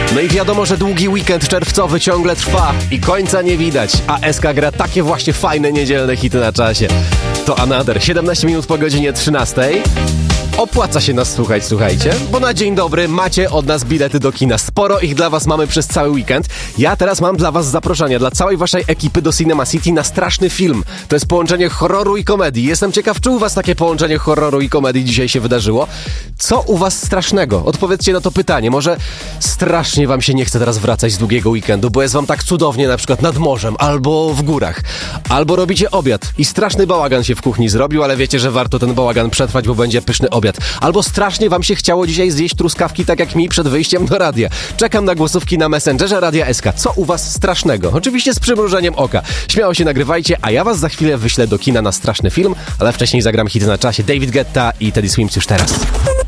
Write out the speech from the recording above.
No i wiadomo, że długi weekend czerwcowy ciągle trwa i końca nie widać, a SK gra takie właśnie fajne niedzielne hity na czasie. To Another, 17 minut po godzinie 13. Opłaca się nas słuchać, słuchajcie, bo na dzień dobry macie od nas bilety do kina. Sporo ich dla was mamy przez cały weekend. Ja teraz mam dla was zaproszenie, dla całej waszej ekipy do Cinema City na straszny film. To jest połączenie horroru i komedii. Jestem ciekaw, czy u was takie połączenie horroru i komedii dzisiaj się wydarzyło. Co u was strasznego? Odpowiedzcie na to pytanie. Może strasznie wam się nie chce teraz wracać z długiego weekendu, bo jest wam tak cudownie na przykład nad morzem, albo w górach. Albo robicie obiad i straszny bałagan się w kuchni zrobił, ale wiecie, że warto ten bałagan przetrwać, bo będzie pyszny obiad. Albo strasznie wam się chciało dzisiaj zjeść truskawki, tak jak mi przed wyjściem do radia. Czekam na głosówki na Messengerze Radia SK. Co u was strasznego? Oczywiście z przymrużeniem oka. Śmiało się nagrywajcie, a ja was za chwilę wyślę do kina na straszny film, ale wcześniej zagram hit na czasie. David Guetta i Teddy Swims już teraz.